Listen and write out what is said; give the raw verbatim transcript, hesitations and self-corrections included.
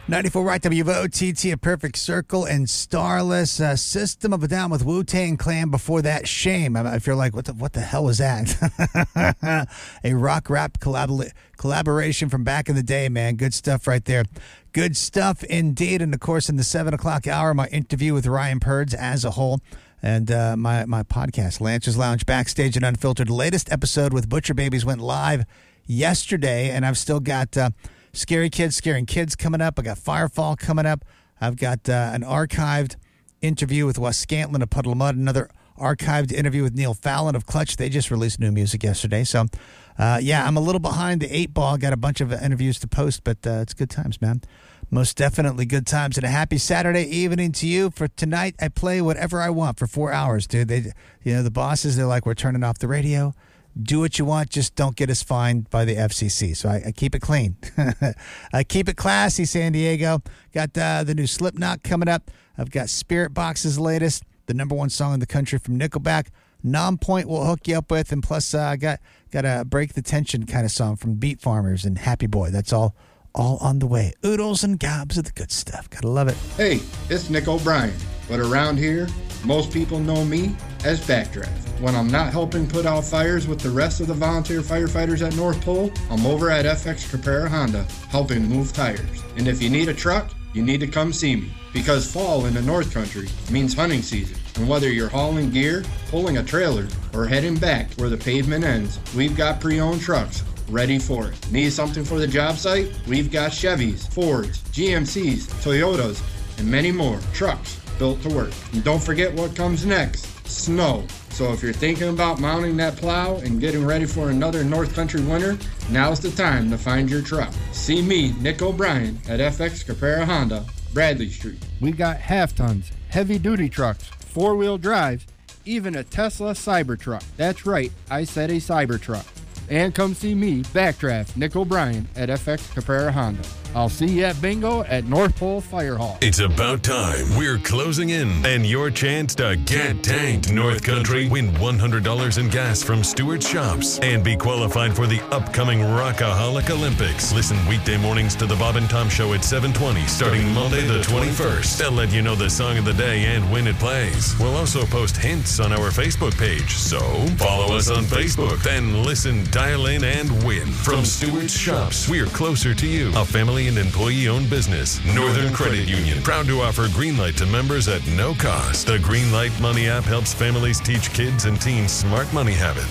ninety-four Rock W O T T, A Perfect Circle, and Starless. Uh, System of a Down with Wu-Tang Clan before that. Shame. I, I feel like, what the what the hell was that? A rock rap collab- collaboration from back in the day, man. Good stuff right there. Good stuff indeed. And of course, in the seven o'clock hour, my interview with Ryan Purds as a whole. And uh, my, my podcast, Lance's Lounge Backstage and Unfiltered. The latest episode with Butcher Babies went live yesterday, and I've still got uh, Scary Kids, Scaring Kids coming up. I got Firefall coming up. I've got uh, an archived interview with Wes Scantlin of Puddle of Mud, another archived interview with Neil Fallon of Clutch. They just released new music yesterday. So, uh, yeah, I'm a little behind the eight ball. Got a bunch of interviews to post, but uh, it's good times, man. Most definitely good times. And a happy Saturday evening to you. For tonight, I play whatever I want for four hours, dude. They, you know, the bosses, they're like, we're turning off the radio. Do what you want. Just don't get us fined by the F C C. So I, I keep it clean. I keep it classy, San Diego. Got uh, the new Slipknot coming up. I've got Spirit Box's latest, the number one song in the country from Nickelback. Non-Point will hook you up with. And plus, uh, I got, got a Break the Tension kind of song from Beat Farmers and Happy Boy. That's all. All on the way. Oodles and gobs of the good stuff. Gotta love it. Hey, it's Nick O'Brien. But around here, most people know me as Backdraft. When I'm not helping put out fires with the rest of the volunteer firefighters at North Pole, I'm over at F X Caprera Honda, helping move tires. And if you need a truck, you need to come see me. Because fall in the North Country means hunting season. And whether you're hauling gear, pulling a trailer, or heading back where the pavement ends, we've got pre-owned trucks ready for it. Need something for the job site? We've got Chevys, Fords, G M Cs, Toyotas, and many more trucks built to work. And don't forget what comes next, snow. So if you're thinking about mounting that plow and getting ready for another North Country winter, now's the time to find your truck. See me, Nick O'Brien, at F X Caprera Honda, Bradley Street. We got half tons, heavy duty trucks, four-wheel drives, even a Tesla Cybertruck. That's right, I said a Cybertruck. And come see me, Backdraft, Nick O'Brien, at F X Caprera Honda. I'll see you at bingo at North Pole Fire Hall. It's about time. We're closing in. And your chance to get tanked, North Country. Win one hundred dollars in gas from Stewart Shops. And be qualified for the upcoming Rockaholic Olympics. Listen weekday mornings to the Bob and Tom Show at seven twenty, starting Monday the twenty-first. They'll let you know the song of the day and when it plays. We'll also post hints on our Facebook page. So follow us on Facebook. Then listen, dial in, and win. From Stewart Shops, we're closer to you. A family and employee-owned business. Northern Credit Union, proud to offer Greenlight to members at no cost. The Greenlight Money app helps families teach kids and teens smart money habits.